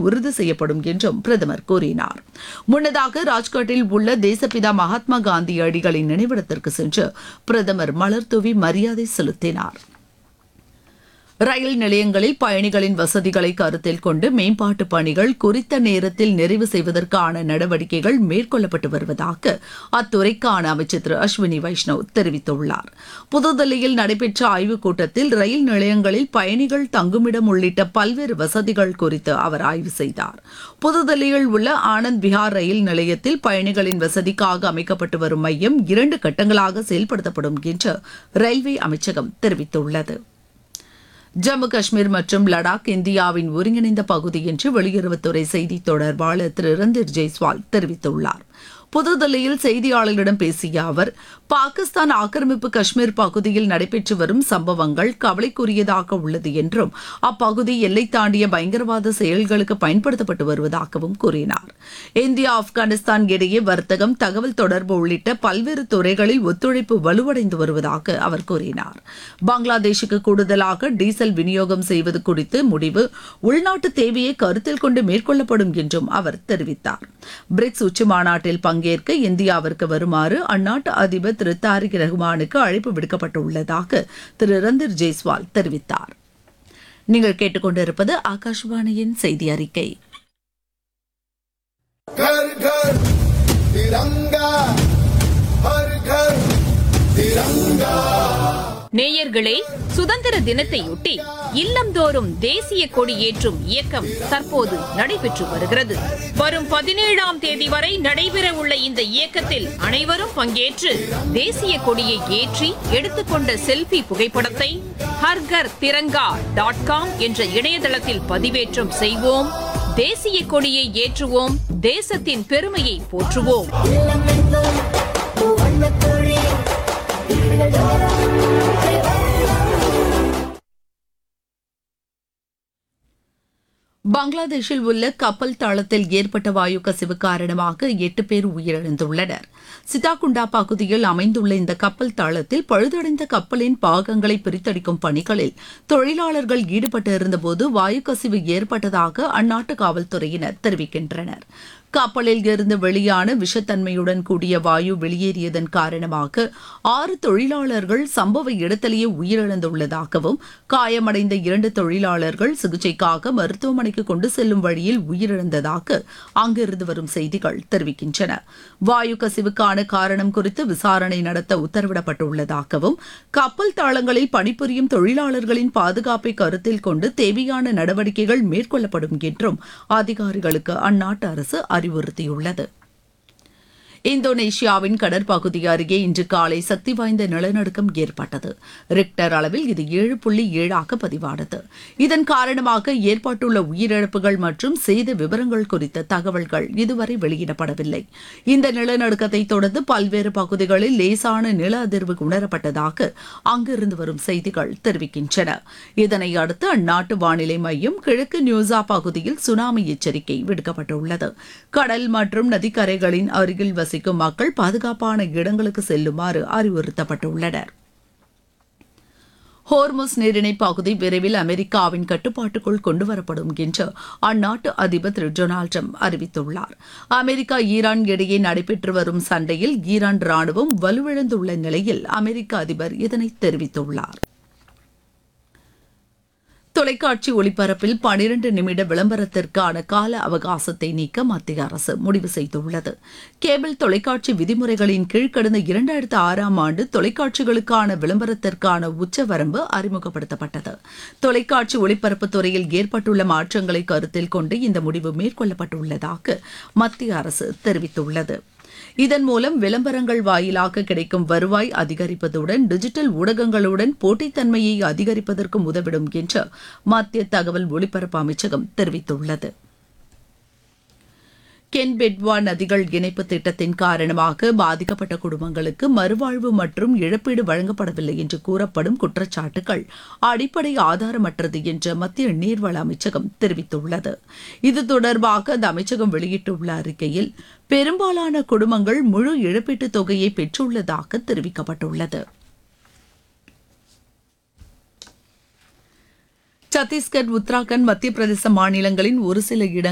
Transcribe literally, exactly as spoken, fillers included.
உறுதி செய்யப்படும் என்றும் பிரதமர் கூறினார். முன்னதாக ராஜ்காட்டில் உள்ள தேசப்பிதா மகாத்மா காந்தி அடிகளின் நினைவிடத்திற்கு சென்று பிரதமர் மலர்தூவி மரியாதை செலுத்தினார். ரயில் நிலையங்களில் பயணிகளின் வசதிகளை கருத்தில் கொண்டு மேம்பாட்டு பணிகள் குறித்த நேரத்தில் நிறைவு செய்வதற்கான நடவடிக்கைகள் மேற்கொள்ளப்பட்டு வருவதாக அத்துறைக்கான அமைச்சர் திரு அஸ்வினி வைஷ்ணவ் தெரிவித்துள்ளார். புதுதில்லியில் நடைபெற்ற ஆய்வுக் கூட்டத்தில் ரயில் நிலையங்களில் பயணிகள் தங்குமிடம் உள்ளிட்ட பல்வேறு வசதிகள் குறித்து அவர் ஆய்வு செய்தார். புதுதில்லியில் உள்ள ஆனந்த் விஹார் ரயில் நிலையத்தில் பயணிகளின் வசதிக்காக அமைக்கப்பட்டு வரும் மையம் இரண்டு கட்டங்களாக செயல்படுத்தப்படும் என்று ரயில்வே அமைச்சகம் தெரிவித்துள்ளது. ஜம்மு காஷ்மீர் மற்றும் லடாக் இந்தியாவின் ஒருங்கிணைந்த பகுதி என்று வெளியுறவுத்துறை செய்தி தொடர்பாளர் திரு ரந்தீர் ஜெய்ஸ்வால் தெரிவித்துள்ளார். புதுதில்லியில் செய்தியாளர்களிடம் பேசிய அவர், பாகிஸ்தான் ஆக்கிரமிப்பு காஷ்மீர் பகுதியில் நடைபெற்று வரும் சம்பவங்கள் கவலைக்குரியதாக உள்ளது என்றும் அப்பகுதி எல்லை தாண்டிய பயங்கரவாத செயல்களுக்கு பயன்படுத்தப்பட்டு வருவதாகவும் கூறினார். இந்தியா ஆப்கானிஸ்தான் இடையே வர்த்தகம், தகவல் தொடர்பு உள்ளிட்ட பல்வேறு துறைகளில் ஒத்துழைப்பு வலுவடைந்து வருவதாக அவர் கூறினார். பங்களாதேஷுக்கு கூடுதலாக டீசல் விநியோகம் செய்வது குறித்து முடிவு உள்நாட்டு தேவையை கருத்தில் கொண்டு மேற்கொள்ளப்படும் என்றும் அவர் தெரிவித்தார். பிரிக்ஸ் உச்சி மாநாட்டில் பங்கேற்க இந்தியாவிற்கு வருமாறு அந்நாட்டு அதிபர் திரு தாரிக் ரஹ்மானுக்கு அழைப்பு விடுக்கப்பட்டுள்ளதாக திரு ரந்தீர் ஜெய்ஸ்வால் தெரிவித்தார். நீங்கள் கேட்டுக்கொண்டிருப்பது ஆகாஷவாணியின் செய்தி அறிக்கை. घर घर तिरंगा हर घर तिरंगा. நேயர்களே, சுதந்திர தினத்தையொட்டி இல்லந்தோறும் தேசிய கொடி ஏற்றும் இயக்கம் தற்போது நடைபெற்று வருகிறது. வரும் பதினேழாம் தேதி வரை நடைபெற உள்ள இந்த இயக்கத்தில் அனைவரும் பங்கேற்று தேசிய கொடியை ஏற்றி எடுத்துக்கொண்ட செல்ஃபி புகைப்படத்தை ஹர்கர் திரங்கா டாட் காம் என்ற இணையதளத்தில் பதிவேற்றம் செய்வோம். தேசிய கொடியை ஏற்றுவோம், தேசத்தின் பெருமையை போற்றுவோம். பங்களாதேஷில் உள்ள கப்பல் தளத்தில் ஏற்பட்ட வாயு கசிவு காரணமாக எட்டு பேர் உயிரிழந்துள்ளனர். சிதாகுண்டா பகுதியில் அமைந்துள்ள இந்த கப்பல் தளத்தில் பழுதடைந்த கப்பலின் பாகங்களை பிரித்தடிக்கும் பணிகளில் தொழிலாளர்கள் ஈடுபட்டிருந்தபோது வாயு கசிவு ஏற்பட்டதாக அந்நாட்டு காவல்துறையினர் தெரிவிக்கின்றனர். கப்பலில் இருந்து வெளியான விஷத்தன்மையுடன் கூடிய வாயு வெளியேறியதன் காரணமாக ஆறு தொழிலாளர்கள் சம்பவ இடத்திலேயே உயிரிழந்துள்ளதாகவும் காயமடைந்த இரண்டு தொழிலாளர்கள் சிகிச்சைக்காக மருத்துவமனைக்கு கொண்டு செல்லும் வழியில் உயிரிழந்ததாக அங்கிருந்து வரும் செய்திகள் தெரிவிக்கின்றன. வாயு கசிவுக்கான காரணம் குறித்து விசாரணை நடத்த உத்தரவிடப்பட்டுள்ளதாகவும் கப்பல் தளங்களில் பணிபுரியும் தொழிலாளர்களின் பாதுகாப்பை கருத்தில் கொண்டு தேவையான நடவடிக்கைகள் மேற்கொள்ளப்படும் என்றும் அதிகாரிகளுக்கு அந்நாட்டு அரசு அறிவுறுத்தியுள்ளது. இந்தோனேஷியாவின் கடற்பகுதி அருகே இன்று காலை சக்தி வாய்ந்த நிலநடுக்கம் ஏற்பட்டது. ரிக்டர் அளவில் இது ஏழு புள்ளி ஏழாக பதிவானது. இதன் காரணமாக ஏற்பட்டுள்ள உயிரிழப்புகள் மற்றும் சேத விவரங்கள் குறித்த தகவல்கள் இதுவரை வெளியிடப்படவில்லை. இந்த நிலநடுக்கத்தை தொடர்ந்து பல்வேறு பகுதிகளில் லேசான நில அதிர்வு உணரப்பட்டதாக அங்கிருந்து வரும் செய்திகள் தெரிவிக்கின்றன. இதனை அடுத்து அந்நாட்டு வானிலை மையம் கிழக்கு நியூசா பகுதியில் சுனாமி எச்சரிக்கை விடுக்கப்பட்டுள்ளது. கடல் மற்றும் நதிக்கரைகளின் அருகில் வசிக்கும் மக்கள் பாதுகாப்பான இடங்களுக்கு செல்லுமாறு அறிவுறுத்தப்பட்டுள்ளனர். ஹோர்முஸ் நீரிணை பகுதி விரைவில் அமெரிக்காவின் கட்டுப்பாட்டுக்குள் கொண்டுவரப்படும் என்று அந்நாட்டு அதிபர் திரு டொனால்டு டிரம்ப் அறிவித்துள்ளார். அமெரிக்கா ஈரான் இடையே நடைபெற்று வரும் சண்டையில் ஈரான் ராணுவம் வலுவிழந்துள்ள நிலையில் அமெரிக்க அதிபர் இதனை தெரிவித்துள்ளார். தொலைக்காட்சி ஒளிபரப்பில் பனிரண்டு நிமிட விளம்பரத்திற்கான கால அவகாசத்தை நீக்க மத்திய அரசு முடிவு செய்துள்ளது. கேபிள் தொலைக்காட்சி விதிமுறைகளின் கீழ் கடந்த இரண்டாயிரத்து ஆறாம் ஆண்டு தொலைக்காட்சிகளுக்கான விளம்பரத்திற்கான உச்சவரம்பு அறிமுகப்படுத்தப்பட்டது. தொலைக்காட்சி ஒளிபரப்பு துறையில் ஏற்பட்டுள்ள மாற்றங்களை கருத்தில் கொண்டு இந்த முடிவு மேற்கொள்ளப்பட்டுள்ளதாக மத்திய அரசு தெரிவித்துள்ளது. இதன் மூலம் விளம்பரங்கள் வாயிலாக கிடைக்கும் வருவாய் அதிகரிப்பதுடன் டிஜிட்டல் ஊடகங்களுடன் போட்டித்தன்மையை அதிகரிப்பதற்கும் உதவிடும் என்று மத்திய தகவல் ஒலிபரப்பு அமைச்சகம் தெரிவித்துள்ளது. கென் பெட்வா நதிகள் இணைப்பு திட்டத்தின் காரணமாக பாதிக்கப்பட்ட குடும்பங்களுக்கு மறுவாழ்வு மற்றும் இழப்பீடு வழங்கப்படவில்லை என்று கூறப்படும் குற்றச்சாட்டுகள் அடிப்படை ஆதாரமற்றது என்று மத்திய நீர்வள அமைச்சகம் தெரிவித்துள்ளது. இது தொடர்பாக அந்த அமைச்சகம் வெளியிட்டுள்ள அறிக்கையில் பெரும்பாலான குடும்பங்கள் முழு இழப்பீட்டுத் தொகையை பெற்றுள்ளதாக தெரிவிக்கப்பட்டுள்ளது. சத்தீஸ்கர், உத்தராகண்ட், மத்திய பிரதேச மாநிலங்களின் ஒரு சில இடங்கள்